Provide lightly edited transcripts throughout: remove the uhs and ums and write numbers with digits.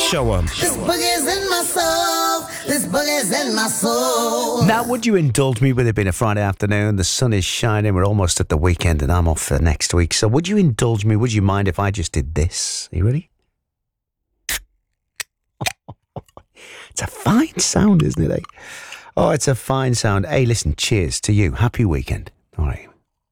Show 'em. This boogie's in my soul. This boogie's in my soul. Now, would you indulge me with it being a Friday afternoon? The sun is shining. We're almost at the weekend and I'm off for next week. So would you indulge me? Would you mind if I just did this? Are you ready? It's a fine sound, isn't it, eh? Oh, it's a fine sound. Hey, listen, cheers to you. Happy weekend. All right.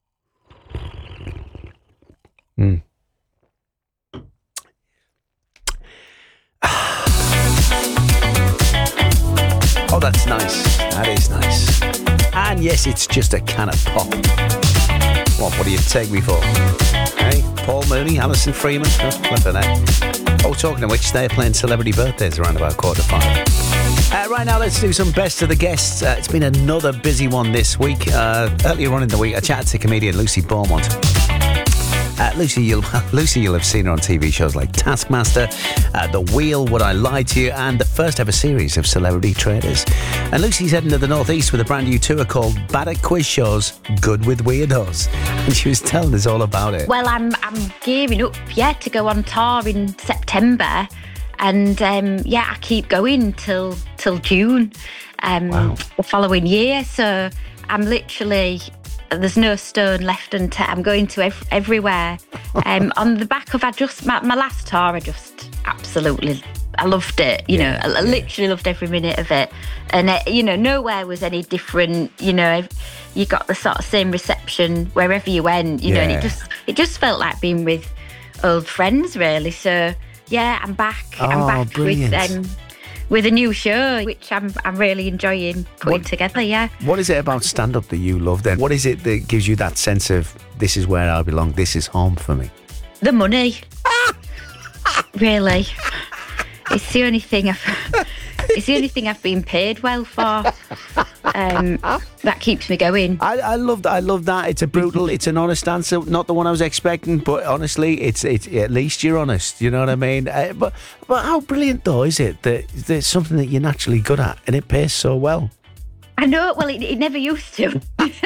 Oh, that's nice. That is nice. And yes, it's just a can of pop. What do you take me for? Hey, Paul Mooney, Alison Freeman. Flipping it. Oh, talking of which, they're playing celebrity birthdays around about 4:45. Right now, let's do some best of the guests. It's been another busy one this week. Earlier on in the week, I chatted to comedian Lucy Beaumont. Lucy, you'll have seen her on TV shows like Taskmaster, The Wheel, Would I Lie to You, and the first ever series of Celebrity Traders. And Lucy's heading to the Northeast with a brand new tour called Bad at Quiz Shows, Good with Weirdos. And she was telling us all about it. Well, I'm gearing up, to go on tour in September. And, I keep going till June the following year. So I'm literally... There's no stone left unturned. I'm going to everywhere. On the back of my last tour, I just absolutely, I loved it. I literally loved every minute of it. And nowhere was any different. You got the sort of same reception wherever you went. And it just felt like being with old friends, really. So I'm back. I'm back brilliant. with a new show, which I'm really enjoying putting together, What is it about stand-up that you love then? What is it that gives you that sense of, this is where I belong, this is home for me? The money. Really. It's the only thing I've been paid well for. That keeps me going. I love that. It's it's an honest answer, not the one I was expecting, but honestly, it's at least you're honest. You know what I mean? But how brilliant though is it that there's something that you're naturally good at and it pays so well? I know. Well, it never used to.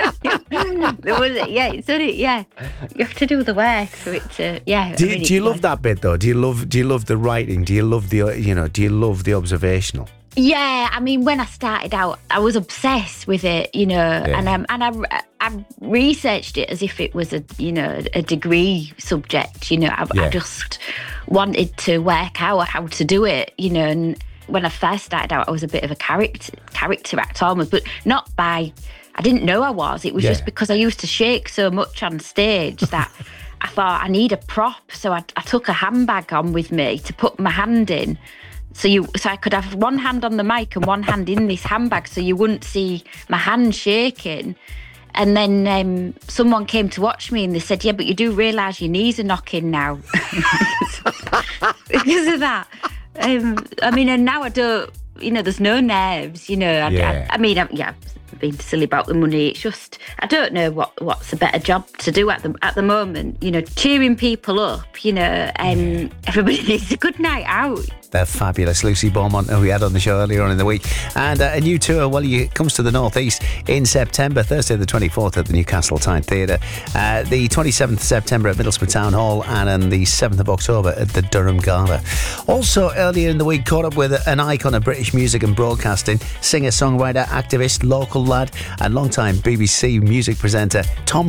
It's only you have to do the work for it to. Do you love that bit though? Do you love the writing? Do you love the observational? Yeah, I mean, when I started out, I was obsessed with it, and I researched it as if it was a degree subject. I just wanted to work out how to do it, and when I first started out, I was a bit of a character actor almost, but not by. I didn't know I was. It was just because I used to shake so much on stage that I thought I need a prop, so I took a handbag on with me to put my hand in. So I could have one hand on the mic and one hand in this handbag so you wouldn't see my hand shaking. And then someone came to watch me and they said, but you do realise your knees are knocking now. Because of that. And now I don't, there's no nerves, I've been silly about the money. It's just, I don't know what's a better job to do at the moment. Cheering people up, everybody needs a good night out. They're fabulous. Lucy Beaumont, who we had on the show earlier on in the week. And a new tour, it comes to the Northeast in September, Thursday the 24th at the Newcastle Tyne Theatre, the 27th of September at Middlesbrough Town Hall, and on the 7th of October at the Durham Gala. Also, earlier in the week, caught up with an icon of British music and broadcasting, singer, songwriter, activist, local lad, and long-time BBC music presenter, Tom